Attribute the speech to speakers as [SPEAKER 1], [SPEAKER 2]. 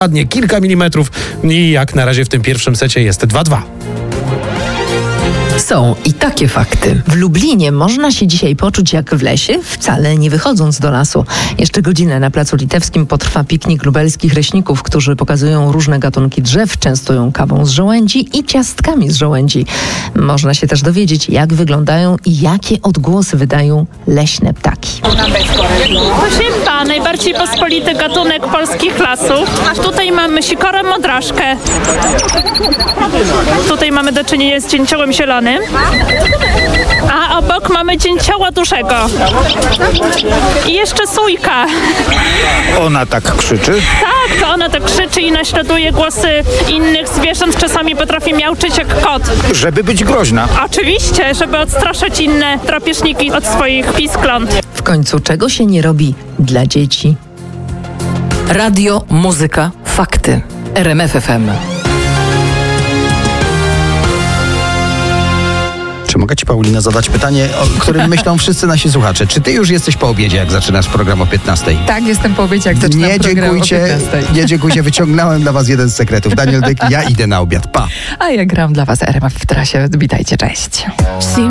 [SPEAKER 1] ładnie, kilka milimetrów i jak na razie w tym pierwszym secie jest 2-2.
[SPEAKER 2] Są i takie fakty.
[SPEAKER 3] W Lublinie można się dzisiaj poczuć jak w lesie, wcale nie wychodząc do lasu. Jeszcze godzinę na Placu Litewskim potrwa piknik lubelskich leśników, którzy pokazują różne gatunki drzew, częstują kawą z żołędzi i ciastkami z żołędzi. Można się też dowiedzieć, jak wyglądają i jakie odgłosy wydają leśne ptaki.
[SPEAKER 4] Osiempa, najbardziej pospolity gatunek polskich lasów. A tutaj mamy sikorę modraszkę. Tutaj mamy do czynienia z dzięciołem zielonym. A obok mamy dzięcioła dużego. I jeszcze sójka.
[SPEAKER 5] Ona tak krzyczy?
[SPEAKER 4] Tak, to ona tak krzyczy i naśladuje głosy innych zwierząt. Czasami potrafi miauczyć jak kot.
[SPEAKER 5] Żeby być groźna.
[SPEAKER 4] Oczywiście, żeby odstraszać inne drapieżniki od swoich piskląt.
[SPEAKER 3] W końcu czego się nie robi dla dzieci?
[SPEAKER 2] Radio, muzyka, fakty. RMF FM.
[SPEAKER 6] Czy mogę Ci, Paulina, zadać pytanie, o którym myślą wszyscy nasi słuchacze? Czy Ty już jesteś po obiedzie, jak zaczynasz program o 15:00?
[SPEAKER 7] Tak, jestem po obiedzie, jak zaczynam program o 15:00.
[SPEAKER 6] Nie dziękujcie, wyciągnąłem dla Was jeden z sekretów. Daniel Dyk, ja idę na obiad, pa!
[SPEAKER 7] A ja gram dla Was RMF w trasie. Witajcie, cześć.